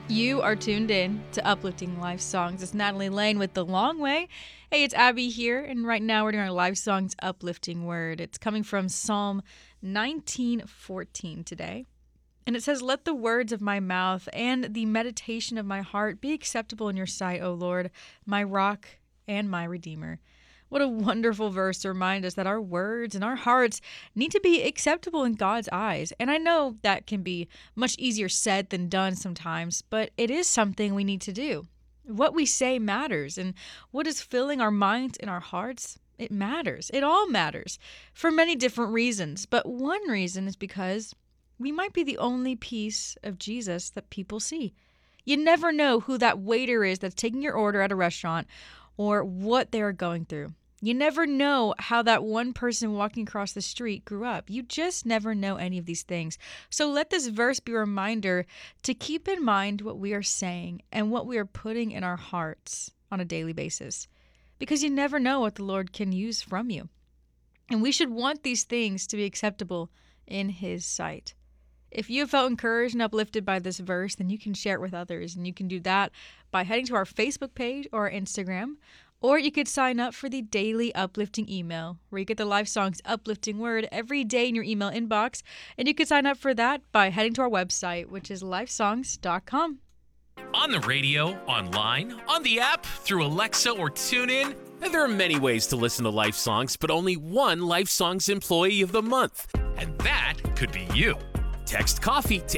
You are tuned in to Uplifting Life Songs. It's Natalie Lane with The Long Way. Hey, it's Abby here, and right now we're doing our Life Songs Uplifting Word. It's coming from Psalm 19:14 today. And it says, "Let the words of my mouth and the meditation of my heart be acceptable in your sight, O Lord, my rock and my redeemer." What a wonderful verse to remind us that our words and our hearts need to be acceptable in God's eyes. And I know that can be much easier said than done sometimes, but it is something we need to do. What we say matters, and what is filling our minds and our hearts, it matters. It all matters for many different reasons. But one reason is because we might be the only piece of Jesus that people see. You never know who that waiter is that's taking your order at a restaurant or what they are going through. You never know how that one person walking across the street grew up. You just never know any of these things. So let this verse be a reminder to keep in mind what we are saying and what we are putting in our hearts on a daily basis, because you never know what the Lord can use from you. And we should want these things to be acceptable in His sight. If you have felt encouraged and uplifted by this verse, then you can share it with others. And you can do that by heading to our Facebook page or our Instagram. Or you could sign up for the daily uplifting email, where you get the Life Songs Uplifting Word every day in your email inbox. And you can sign up for that by heading to our website, which is lifesongs.com. On the radio, online, on the app, through Alexa or TuneIn. And there are many ways to listen to Life Songs, but only one Life Songs Employee of the Month. And that could be you. Text COFFEE to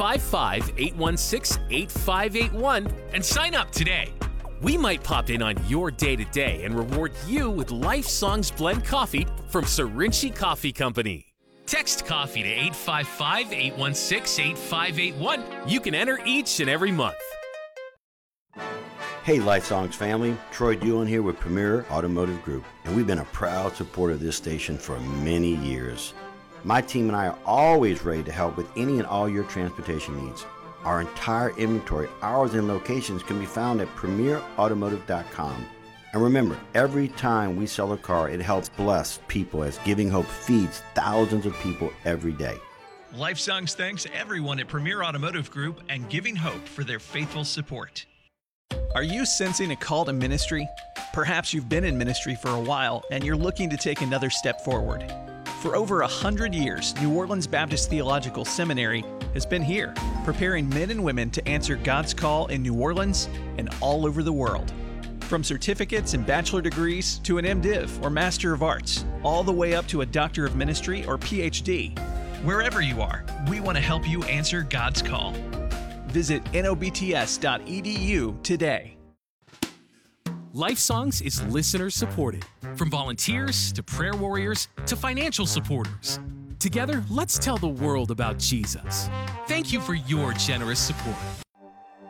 855-816-8581 and sign up today. We might pop in on your day-to-day and reward you with Life Songs Blend Coffee from Sarinchi Coffee Company. Text COFFEE to 855-816-8581. You can enter each and every month. Hey Life Songs family, Troy Doolan here with Premier Automotive Group, and we've been a proud supporter of this station for many years. My team and I are always ready to help with any and all your transportation needs. Our entire inventory, hours, and locations can be found at premierautomotive.com. And remember, every time we sell a car, it helps bless people as Giving Hope feeds thousands of people every day. Life Songs thanks everyone at Premier Automotive Group and Giving Hope for their faithful support. Are you sensing a call to ministry? Perhaps you've been in ministry for a while and you're looking to take another step forward. For over 100 years, New Orleans Baptist Theological Seminary has been here, preparing men and women to answer God's call in New Orleans and all over the world. From certificates and bachelor degrees to an MDiv or Master of Arts, all the way up to a Doctor of Ministry or PhD. Wherever you are, we want to help you answer God's call. Visit nobts.edu today. Life Songs is listener supported, from volunteers to prayer warriors to financial supporters. Together, let's tell the world about Jesus. Thank you for your generous support.